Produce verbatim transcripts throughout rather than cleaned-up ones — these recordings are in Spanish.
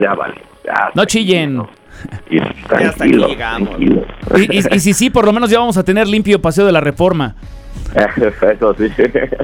ya vale. Ya no chillen. No. Y hasta aquí llegamos. Y, y, y si sí, por lo menos ya vamos a tener limpio Paseo de la Reforma. Eso sí.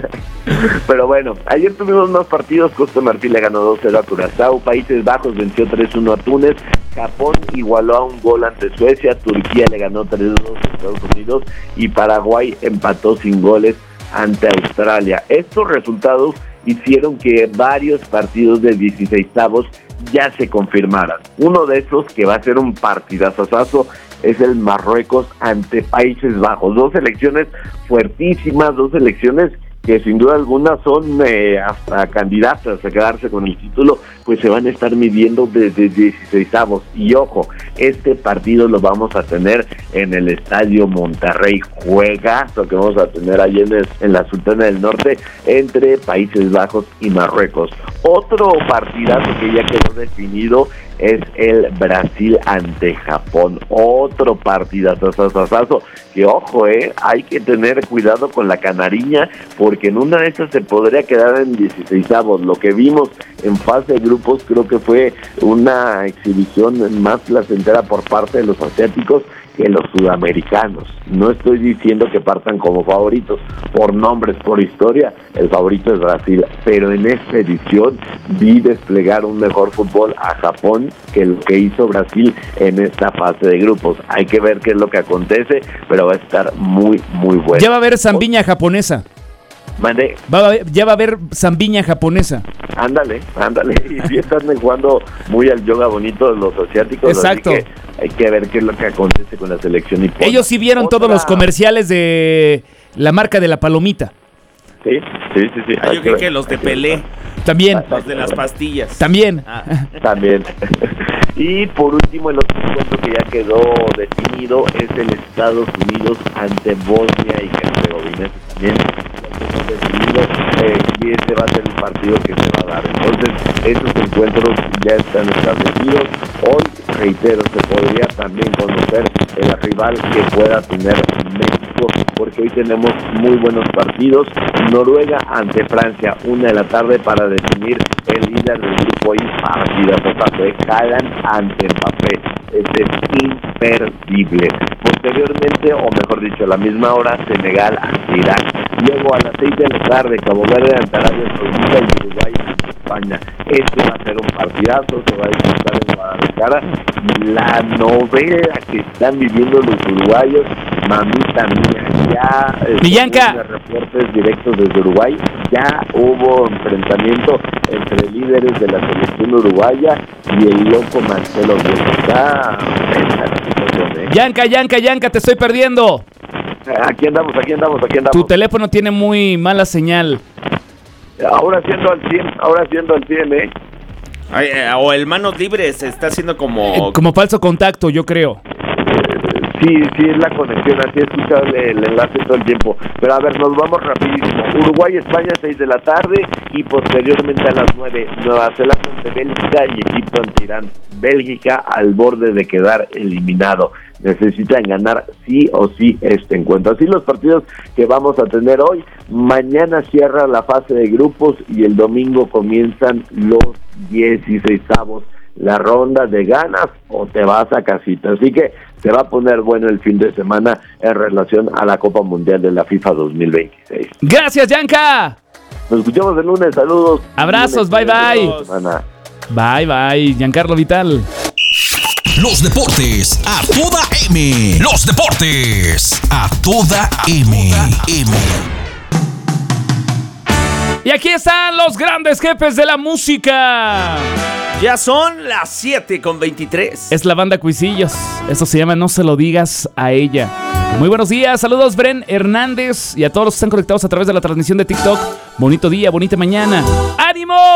Pero bueno, ayer tuvimos más partidos. Costa Marfil le ganó dos cero a Curazao, Países Bajos venció tres uno a Túnez, Japón igualó a un gol ante Suecia, Turquía le ganó tres dos a Estados Unidos y Paraguay empató sin goles ante Australia. Estos resultados hicieron que varios partidos de dieciseisavos ya se confirmaran. Uno de esos, que va a ser un partidazazazo, es el Marruecos ante Países Bajos. Dos selecciones fuertísimas, dos selecciones que sin duda alguna son eh, hasta candidatas a quedarse con el título, pues se van a estar midiendo desde dieciseisavos. Y ojo, este partido lo vamos a tener en el Estadio Monterrey. Juegazo que vamos a tener ahí en, el, en la Sultana del Norte entre Países Bajos y Marruecos. Otro partidazo que ya quedó definido es el Brasil ante Japón. Otro partidazo, que ojo, eh, hay que tener cuidado con la canariña, porque en una de esas se podría quedar en dieciseisavos. Lo que vimos en fase de grupos creo que fue una exhibición más placentera por parte de los asiáticos que los sudamericanos. No estoy diciendo que partan como favoritos, por nombres, por historia, el favorito es Brasil, pero en esta edición vi desplegar un mejor fútbol a Japón que lo que hizo Brasil en esta fase de grupos. Hay que ver qué es lo que acontece, pero va a estar muy, muy bueno. Ya va a haber zambiña japonesa. Mande. Va a haber, ya va a haber zambiña japonesa. Ándale, ándale. Y sí están jugando muy al yoga bonito los asiáticos. Exacto. Así que hay que ver qué es lo que acontece con la selección nipona. Ellos sí vieron Otra... todos los comerciales de la marca de la palomita. Sí, sí, sí. sí. Ah, yo creo que los de Pelé. También. Los de las pastillas. También. Ah. También. Y por último, el otro encuentro que ya quedó definido es el Estados Unidos ante Bosnia y Herzegovina. También definido, eh, y este va a ser el partido que se va a dar. Entonces, esos encuentros ya están establecidos. Hoy, reitero, se podría también conocer el rival que pueda tener México, porque hoy tenemos muy buenos partidos. Noruega ante Francia, una de la tarde para definir el líder del grupo I, partida Mbappé. Haaland ante Mbappé, este es imperdible. Posteriormente, o mejor dicho, a la misma hora, Senegal ante Irak. Luego a las seis de la tarde, Cabo Verde ante Arabia Saudita y Uruguay ante España. Este va a ser un partidazo, se va a disputar en Guadalajara. La novela que están viviendo los uruguayos, mamita mía, ya eh, Millanca. Reportes directos desde Uruguay, ya hubo enfrentamiento entre líderes de la selección uruguaya y el loco Marcelo Bielsa. Yanka, Yanka, Yanka, te estoy perdiendo. Aquí andamos, aquí andamos, aquí andamos. Tu teléfono tiene muy mala señal. Ahora siendo al cien, ahora siendo al cien, ¿eh? Ay, eh, o el manos libres está haciendo como... Eh, como falso contacto, yo creo. Sí, sí, es la conexión, así he escuchado el, el enlace todo el tiempo. Pero a ver, nos vamos rapidísimo. Uruguay, España, seis de la tarde y posteriormente a las nueve, Nueva Zelanda ante Bélgica y Egipto ante Irán. Bélgica al borde de quedar eliminado. Necesitan ganar sí o sí este encuentro. Así los partidos que vamos a tener hoy. Mañana cierra la fase de grupos y el domingo comienzan los dieciseisavos. La ronda de ganas o te vas a casita. Así que se va a poner bueno el fin de semana en relación a la Copa Mundial de la FIFA dos mil veintiséis. Gracias, Yanka. Nos escuchamos el lunes. Saludos. Abrazos. Bye, bye. Bye, bye. Giancarlo Vital. Los deportes a toda M. Los deportes a toda M. M. Y aquí están los grandes jefes de la música. Ya son las siete con veintitrés. Es la banda Cuisillos. Esto se llama No se lo digas a ella. Muy buenos días, saludos Bren Hernández y a todos los que están conectados a través de la transmisión de TikTok. Bonito día, bonita mañana. ¡Ánimo!